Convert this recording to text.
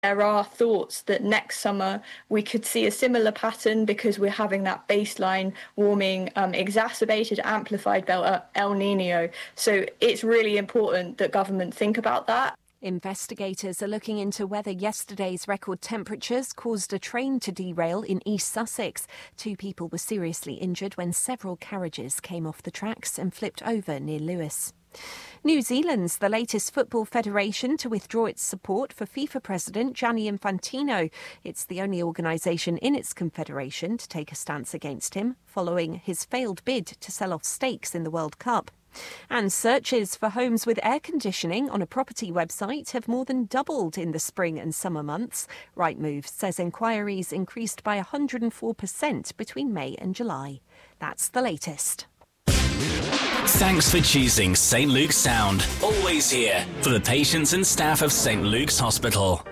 There are thoughts that next summer we could see a similar pattern because we're having that baseline warming exacerbated, amplified by El Nino. So it's really important that government think about that. Investigators are looking into whether yesterday's record temperatures caused a train to derail in East Sussex. 2 people were seriously injured when several carriages came off the tracks and flipped over near Lewes. New Zealand's the latest football federation to withdraw its support for FIFA President Gianni Infantino. It's the only organisation in its confederation to take a stance against him, following his failed bid to sell off stakes in the World Cup. And searches for homes with air conditioning on a property website have more than doubled in the spring and summer months. Rightmove says inquiries increased by 104% between May and July. That's the latest. Thanks for choosing St Luke's Sound. Always here for the patients and staff of St Luke's Hospital.